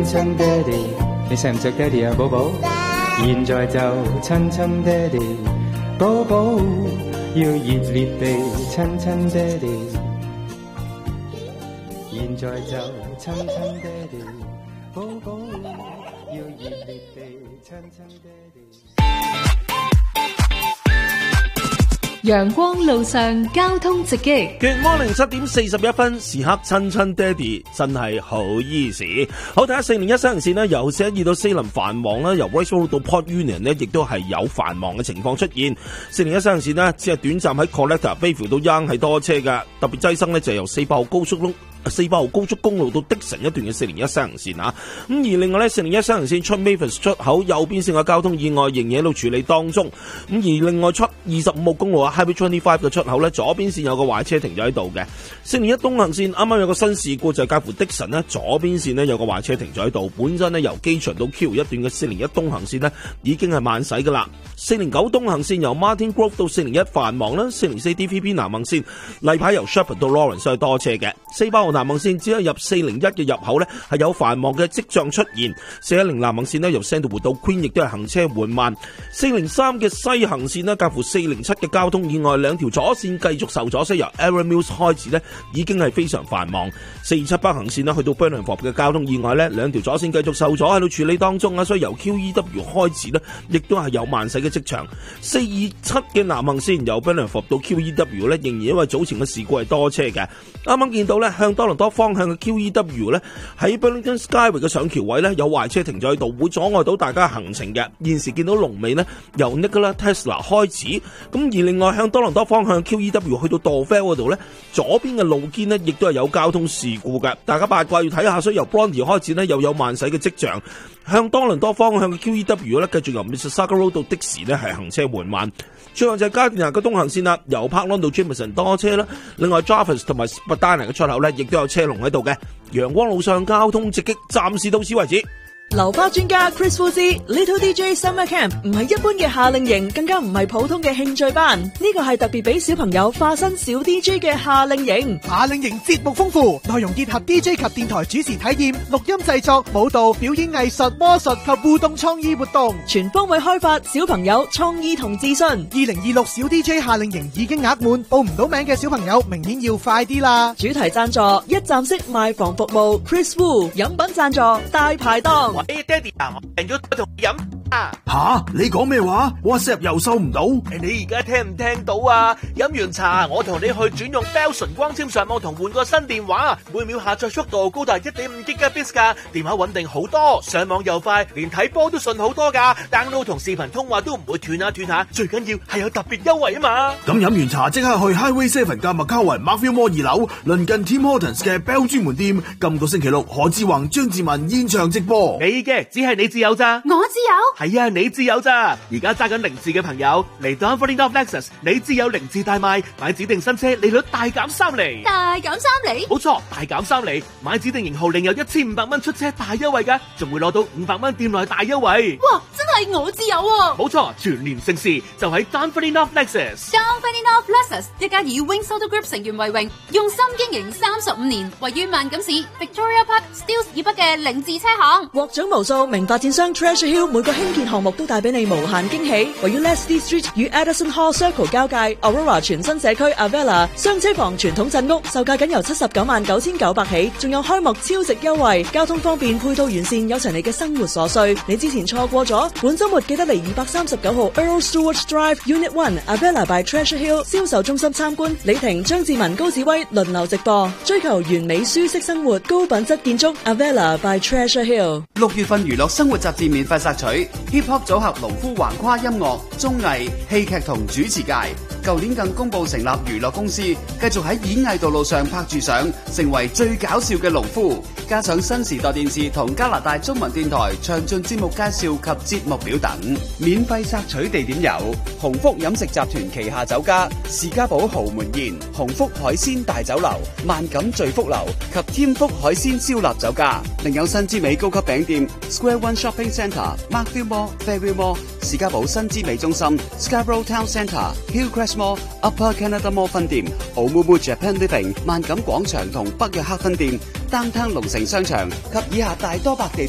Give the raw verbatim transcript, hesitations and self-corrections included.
親親爹哋，你錫唔錫爹哋啊，寶寶？現在就親親爹哋，寶寶要熱烈地親親爹哋。現在就親親爹哋，寶寶要熱烈地親親爹哋。 陽光路上交通直擊。 Good morning， 七點四十一分，時刻親親爹哋，真係好 easy。好，睇下四零一西行線呢，由四一二到四林繁忙啦，由 Rice Road 到 Port Union 呢，亦都係有繁忙嘅情況出現。四零一西行線呢，只係短暫喺 Collector Bayview 到 Young 係多車㗎，特別擠塞呢，就由四百號高速公四百號高速公路到的神一段嘅四零一西行線啊。咁而另外呢，四零一西行線出 Mavis 出口右邊線嘅交通意外仍然喺度處理當中。咁而另外出二十五號公路啊 Highway 二十五嘅出口呢，左邊線有個壞車停咗喺度嘅。四零一東行線啱啱有個新事故，就係介乎的神呢，左邊線呢有個壞車停咗喺度。本身呢，由機場到 Q 一段嘅四零一東行線呢已經係慢駛噶啦。四零九東行線由 Martin Grove 到四零一繁忙啦。四零四 D V B 南行線例牌由 Shepherd 到 Lawrence 係多車嘅。四百號南行線只係入四零一嘅入口呢係有繁忙嘅跡象出現。四一零南行線呢由 Sandalwood 到 Queen 亦都係行車緩慢。四零三嘅西行線呢介乎四零七嘅交通意外，兩條左線繼續受阻塞，由 Aaron Mills 開始呢已經係非常繁忙。四二七北行線呢去到 Burnhamthorpe 嘅交通意外呢，兩條左線繼續受阻喺度處理當中啊，所以由 Q E W 開始呢亦都係有慢駛嘅跡象。四二七嘅南行線由 Burnhamthorpe 到 Q E W 呢仍然因為早前嘅事故係多車嘅。啱啱見到呢向多倫多方向嘅 Q E W 呢喺 Burlington Skyway 嘅上橋位呢有壞車停咗喺度，會阻礙到大家行程嘅。現時見到龍尾呢由 Nikola Tesla 開始，咁而另外向多倫多方向 Q E W 去到 Dorval 嗰度呢，左邊嘅路肩呢亦都係有交通事故嘅，大家八卦要睇下，所以由 Bronte 開始呢又有慢駛嘅跡象。向多倫多方向嘅 Q E W 呢繼續由 Mississauga Road 到的士呢係行車緩慢。最後就係加電下嘅東行線啦，由 Parkland 到 Jameson 多車啦。另外 Jarvis 同埋 Spadina 嘅出口呢亦都有車龍喺度嘅。陽光路上交通直擊，暫時到此為止。 流花專家 Chris Fuzi Little D J Summer Camp 唔係一般嘅夏令營，更加唔係普通嘅興趣班，呢個係特別俾小朋友化身小 D J 嘅夏令營。 夏令營節目豐富，內容結合 D J 及電台主持體驗、錄音製作、舞蹈、表演藝術、魔術及互動創意活動， 全方位開發小朋友創意同自信。 二零二六小 D J 夏令營已經額滿，報唔到名嘅小朋友明顯要快啲啦。 主題贊助一站式賣房服務 Chris Wu， 飲品贊助大排檔。 喂，爹哋啊，我訂咗同你飲啊！ 吓，你講咩話 ？WhatsApp 又收唔到？ 你而家聽唔聽到啊？飲完茶，我同你去轉用 Bell 純光纖上網同換個新電話，每秒下載速度高達 一點五 Gigabits 噶，電話穩定好多，上網又快，連睇波都順好多噶 ，download 同視頻通話都唔會斷下斷下，最緊要係有特別優惠啊嘛！ 咁飲完茶即刻去 Highway Seven 嘅麥卡雲 Markville Mall 二樓，鄰近 Tim Hortons 嘅 Bell 專門店，今個星期六何志宏、張志文現場直播。 你嘅只係你自有咋？ 我自有？ 係啊，你自有咋？而家揸緊零字嘅朋友嚟到 Dunfermline North Lexus， 你自有零字大賣，買指定新車利率大減三厘。 大減三厘？ 冇錯，大減三厘，買指定型號另有一千五百蚊出車大優惠噶，仲會攞到五百蚊店內大優惠。 哇，真係我自有喎！ 冇錯，全年盛事就喺 Dunfermline North Lexus。 Dunfermline North Lexus 一家以 Wings Auto Group 成員為榮，用心經營三十五年，位於萬錦市 Victoria Park Steeles 以北嘅凌志車行， 獲獎無數，名發展商 Treasure Hill 每個興建項目都帶俾你無限驚喜。位於 Leslie Street 與 Addison Hall Circle 交界 Aurora 全新社區 Avella 雙車房傳統鎮屋，售價僅由七十九萬九千九百起，仲有開幕超值優惠，交通方便，配套完善，有齊你嘅生活所需。你之前錯過咗，本周末記得嚟二百三十九號 Earl Stewart Drive Unit One Avella by Treasure Hill 銷售中心參觀。李婷、張志文、高子威輪流直播，追求完美舒適生活，高品質建築 Avella by Treasure Hill。 六月份娛樂生活雜誌免費索取 Hip Hop 組合農夫橫跨音樂、綜藝、戲劇同主持界。舊年更公布成立娛樂公司，繼續喺演藝道路上拍住上，成為最搞笑嘅農夫。加上新時代電視同加拿大中文電台詳盡節目介紹及節目表等，免費索取地點有鴻福飲食集團旗下酒家士嘉堡豪門宴、鴻福海鮮大酒樓、萬錦聚福樓及添福海鮮燒臘酒家，另有新之美高級餅店 Square One Shopping Centre、Markville Mall、Fairview Mall、士嘉堡新之美中心、Scarborough Town Centre、Hillcrest Mall、Upper Canada Mall 分店、Oumuamua Japan Living、萬錦廣場同北約克分店、Downtown 龍城商場及以下大多百地